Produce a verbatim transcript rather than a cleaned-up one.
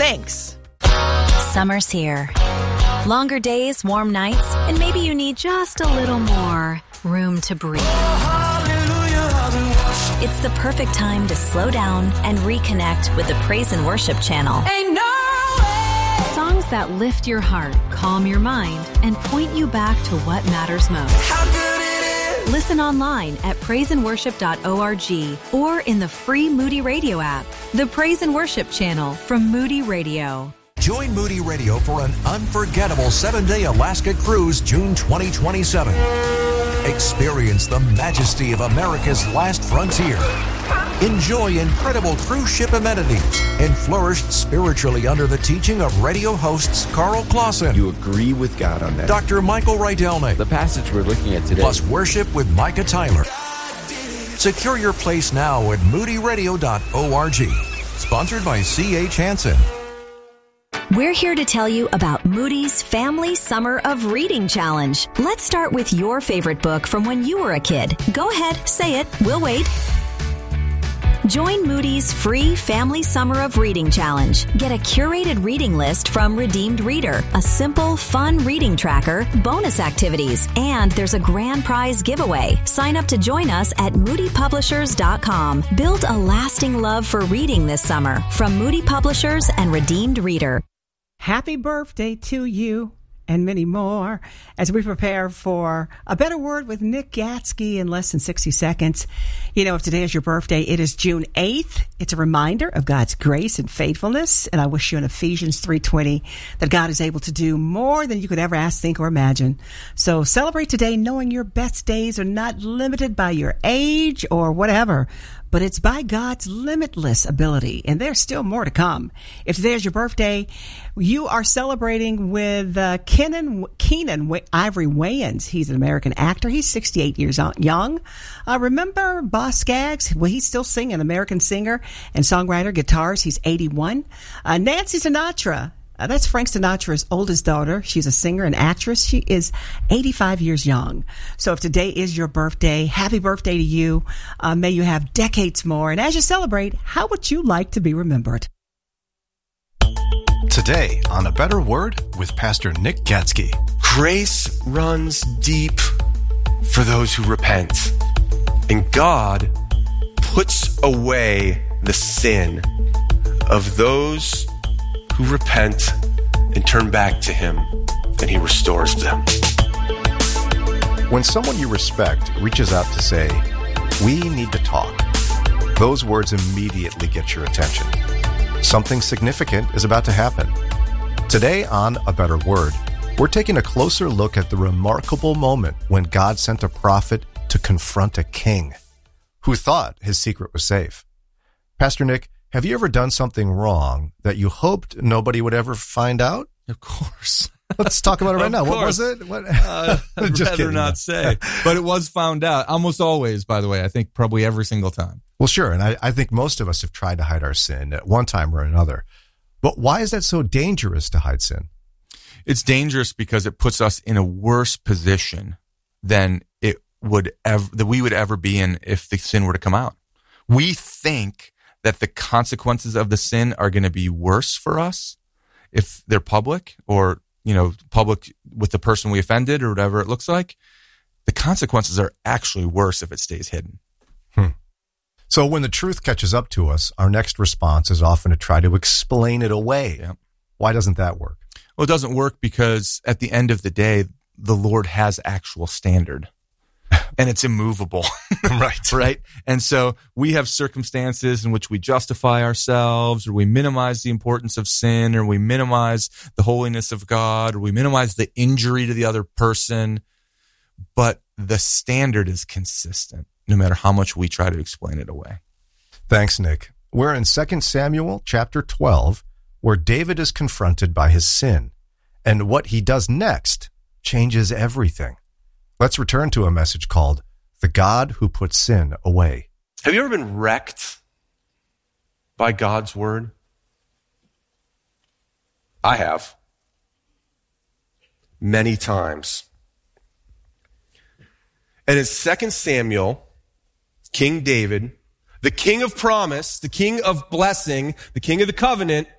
Thanks. Summer's here. Longer days, warm nights, and maybe you need just a little more room to breathe. It's the perfect time to slow down and reconnect with the Praise and Worship channel. Ain't no way. Songs that lift your heart, calm your mind, and point you back to what matters most. How good it is. Listen online at praise and worship dot org or in the free Moody Radio app. The Praise and Worship channel from Moody Radio. Join Moody Radio for an unforgettable seven-day Alaska cruise June twenty twenty-seven. Experience the majesty of America's last frontier. Enjoy incredible cruise ship amenities and flourish spiritually under the teaching of radio hosts Carl Clausen. You agree with God on that. Doctor Michael Rydelnik. The passage we're looking at today. Plus worship with Micah Tyler. Secure your place now at moody radio dot org. Sponsored by C H Hansen. We're here to tell you about Moody's Family Summer of Reading Challenge. Let's start with your favorite book from when you were a kid. Go ahead, say it. We'll wait. Join Moody's free Family Summer of Reading Challenge. Get a curated reading list from Redeemed Reader, a simple, fun reading tracker, bonus activities, and there's a grand prize giveaway. Sign up to join us at moody publishers dot com. Build a lasting love for reading this summer from Moody Publishers and Redeemed Reader. Happy birthday to you and many more as we prepare for A Better Word with Nick Gatsky in less than sixty seconds. You know, if today is your birthday, it is June eighth. It's a reminder of God's grace and faithfulness. And I wish you in Ephesians three twenty that God is able to do more than you could ever ask, think, or imagine. So celebrate today knowing your best days are not limited by your age or whatever, but it's by God's limitless ability, and there's still more to come. If today is your birthday, you are celebrating with uh, Kenan, Keenan Ivory Wayans. He's an American actor. He's sixty-eight years young. Uh, remember Boss Skaggs? Well, he's still singing, American singer and songwriter, guitars. He's eighty-one. Uh, Nancy Sinatra. Uh, that's Frank Sinatra's oldest daughter. She's a singer and actress. She is eighty-five years young. So if today is your birthday, happy birthday to you. Uh, may you have decades more. And as you celebrate, how would you like to be remembered? Today on A Better Word with Pastor Nick Gatsky. Grace runs deep for those who repent, and God puts away the sin of those who repent and turn back to Him, and He restores them. When someone you respect reaches out to say, "We need to talk," those words immediately get your attention. Something significant is about to happen. Today on A Better Word, we're taking a closer look at the remarkable moment when God sent a prophet to confront a king who thought his secret was safe. Pastor Nick, have you ever done something wrong that you hoped nobody would ever find out? Of course. Let's talk about it right Of now. course. What was it? What? Uh, I'd Just rather kidding. not say. But it was found out. Almost always, by the way. I think probably every single time. Well, sure. And I, I think most of us have tried to hide our sin at one time or another. But why is that so dangerous to hide sin? It's dangerous because it puts us in a worse position than it would ever, that we would ever be in if the sin were to come out. We think that the consequences of the sin are going to be worse for us if they're public, or, you know, public with the person we offended or whatever it looks like. The consequences are actually worse if it stays hidden. Hmm. So when the truth catches up to us, our next response is often to try to explain it away. Yeah. Why doesn't that work? Well, it doesn't work because at the end of the day, the Lord has actual standard. And it's immovable. Right. Right. And so we have circumstances in which we justify ourselves, or we minimize the importance of sin, or we minimize the holiness of God, or we minimize the injury to the other person. But the standard is consistent, no matter how much we try to explain it away. Thanks, Nick. We're in Second Samuel chapter twelve, where David is confronted by his sin. And what he does next changes everything. Let's return to a message called The God Who Puts Sin Away. Have you ever been wrecked by God's word? I have. Many times. And in Second Samuel, King David, the king of promise, the king of blessing, the king of the covenant,